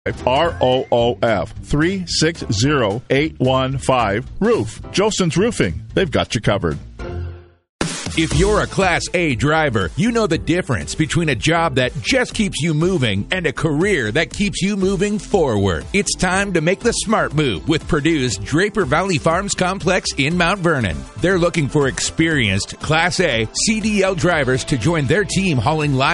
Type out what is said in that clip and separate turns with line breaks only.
ROOF 360815 Roof. Jolson's Roofing. They've got you covered.
If you're a Class A driver, you know the difference between a job that just keeps you moving and a career that keeps you moving forward. It's time to make the smart move with Purdue's Draper Valley Farms Complex in Mount Vernon. They're looking for experienced Class A CDL drivers to join their team hauling live